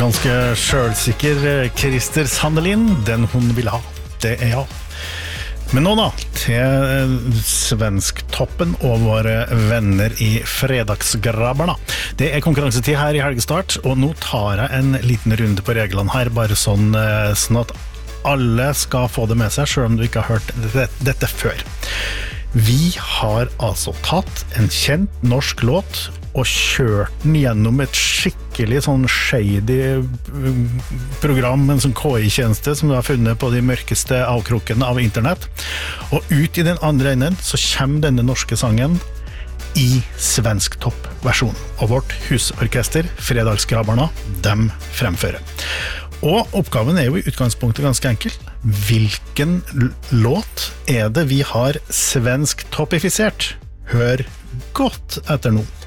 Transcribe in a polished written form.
ganske selvsikker Christer Sandelin, den hun vil ha, det jeg. Men nå da, til svensktoppen og våre venner i fredagsgrabbarna. Det konkurransetid her i helgestart, og nå tar jeg en liten runde på reglene her, bare sånn at alle skal få det med seg, selv om du ikke har hørt dette før. Vi har altså tatt en kjent norsk låt og kjørt den gjennom et skikkelig sånn shady program, en sånn KI-tjeneste som du har funnet på de mørkeste avkrokene av internett. Og ut i den andre enden så kommer denne norske sangen i svensk toppversjon. Og vårt husorkester, Fredagsgrabbarna, dem fremfører. Og oppgaven jo i utgangspunktet ganske enkel. Hvilken låt det vi har svensk toppifisert? Hør godt etter nå.